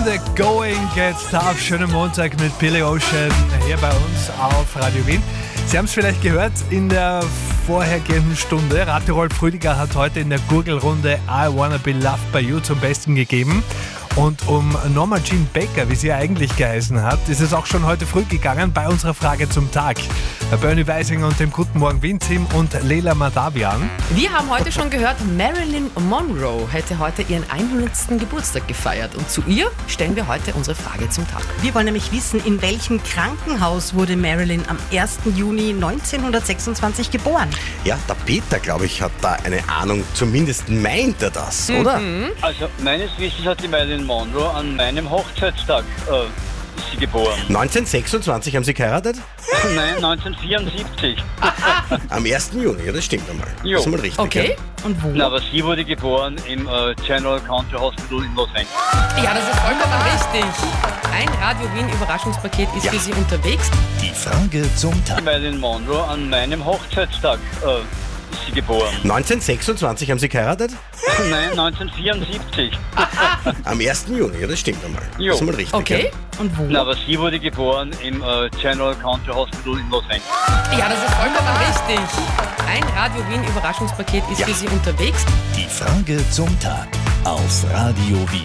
The Going Gets Tough. Schönen Montag mit Billy Ocean hier bei uns auf Radio Wien. Sie haben es vielleicht gehört in der vorhergehenden Stunde. Ratte-Rolf Rüdiger hat heute in der Gurgelrunde I Wanna Be Loved by You zum Besten gegeben. Und um Norma Jean Baker, wie sie eigentlich geheißen hat, ist es auch schon heute früh gegangen bei unserer Frage zum Tag. Bernie Weisinger und dem Guten Morgen Wien-Team und Leila Madavian. Wir haben heute schon gehört, Marilyn Monroe hätte heute ihren 100. Geburtstag gefeiert. Und zu ihr stellen wir heute unsere Frage zum Tag. Wir wollen nämlich wissen, in welchem Krankenhaus wurde Marilyn am 1. Juni 1926 geboren? Ja, der Peter, glaube ich, hat da eine Ahnung. Zumindest meint er das, oder? Also meines Wissens hat die Marilyn Monroe an meinem Hochzeitstag ist sie geboren. 1926 haben sie geheiratet? Nein, 1974. Am 1. Juni, ja, das stimmt einmal. Jo. Das ist mal richtig. Okay. Ja. Und wo? Na, aber sie wurde geboren im General County Hospital in Los Angeles. Ja, das ist vollkommen richtig. Ein Radio Wien Überraschungspaket ist für Sie unterwegs. Die Frage zum Die Tag. Marilyn Monroe an meinem Hochzeitstag ist sie geboren. 1926 haben sie geheiratet? Nein, 1974. Am 1. Juni, ja, das stimmt einmal. Jo. Das ist mal richtig. Okay. Und wo? Na, aber sie wurde geboren im General County Hospital in Los Angeles. Ja, das ist vollkommen richtig. Ein Radio Wien Überraschungspaket ist für Sie unterwegs. Die Frage zum Tag auf Radio Wien.